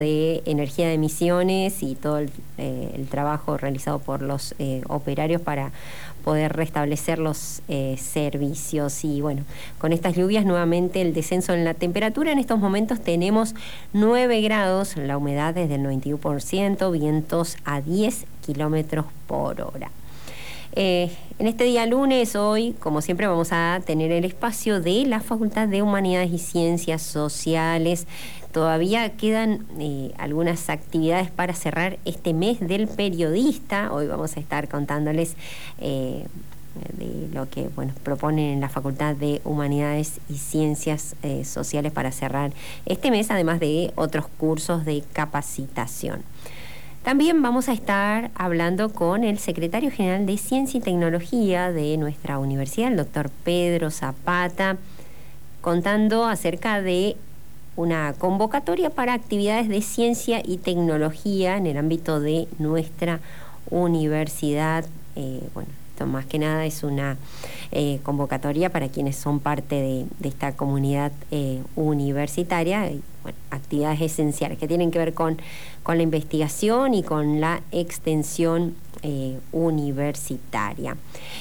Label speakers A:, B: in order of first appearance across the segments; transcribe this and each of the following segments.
A: de energía de Misiones y todo el trabajo realizado por los operarios para poder restablecer los servicios. Y bueno, con estas lluvias nuevamente el descenso en la temperatura. En estos momentos tenemos 9 grados, la humedad es del 91%, vientos a 10 kilómetros por hora. En este día lunes, hoy, como siempre, vamos a tener el espacio de la Facultad de Humanidades y Ciencias Sociales. Todavía quedan algunas actividades para cerrar este mes del periodista. Hoy vamos a estar contándoles de lo que proponen en la Facultad de Humanidades y Ciencias Sociales para cerrar este mes, además de otros cursos de capacitación. También vamos a estar hablando con el secretario general de Ciencia y Tecnología de nuestra universidad, el doctor Pedro Zapata, contando acerca de una convocatoria para actividades de ciencia y tecnología en el ámbito de nuestra universidad. Esto más que nada es una convocatoria para quienes son parte de esta comunidad universitaria. Actividades esenciales que tienen que ver con la investigación y con la extensión universitaria.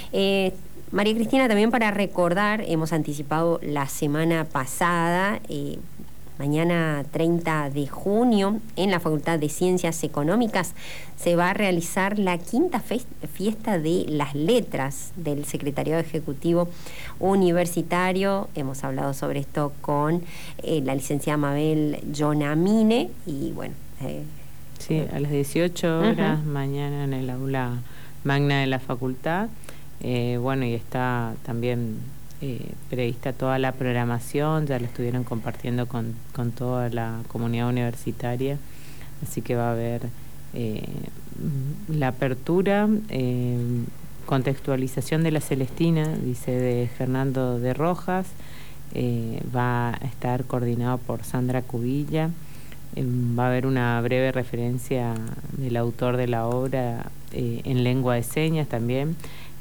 A: María Cristina, también para recordar, hemos anticipado la semana pasada, mañana 30 de junio, en la Facultad de Ciencias Económicas se va a realizar la quinta fiesta de las letras del Secretariado Ejecutivo Universitario. Hemos hablado sobre esto con la licenciada Mabel Jonamine y bueno...
B: sí, a las 18 horas, mañana en el aula magna de la facultad. Y está también prevista toda la programación, ya lo estuvieron compartiendo con toda la comunidad universitaria, así que va a haber la apertura, contextualización de la Celestina, dice, de Fernando de Rojas, va a estar coordinado por Sandra Cubilla. Va a haber una breve referencia del autor de la obra en lengua de señas también,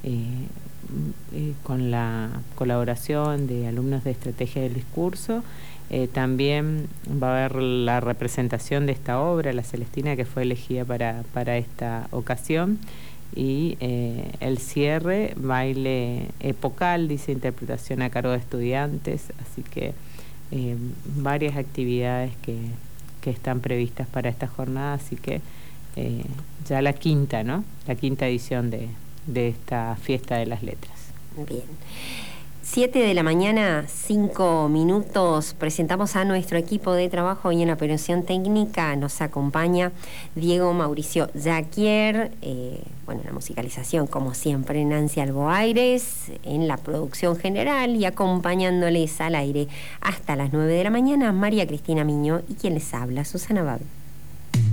B: con la colaboración de alumnos de Estrategia del Discurso. También va a haber la representación de esta obra, La Celestina, que fue elegida para esta ocasión, y el cierre, baile epocal, dice, interpretación a cargo de estudiantes, así que varias actividades que están previstas para esta jornada, así que ya la quinta, ¿no? La quinta edición de esta fiesta de las letras.
A: Bien. 7 de la mañana, 5 minutos. Presentamos a nuestro equipo de trabajo y en la operación técnica nos acompaña Diego Mauricio Jaquier, la musicalización, como siempre, Nancy Alboaires, en la producción general, y acompañándoles al aire hasta las 9 de la mañana, María Cristina Miño y quien les habla, Susana Babel.